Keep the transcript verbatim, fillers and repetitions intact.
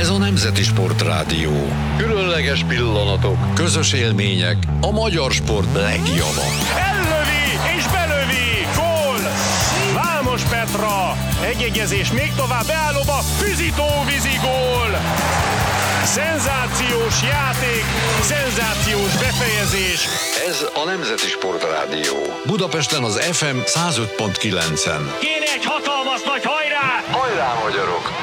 Ez a Nemzeti Sportrádió. Különleges pillanatok, közös élmények, a magyar sport legjava. Ellövi és belövi! Gól! Vámos Petra! Egyegyezés még tovább beállóba, Füzitó vízi gól! Szenzációs játék, szenzációs befejezés. Ez a Nemzeti Sportrádió. Budapesten az ef em száz öt pont kilencen. Kéne egy hatalmas nagy hajrá! Hajrá, magyarok!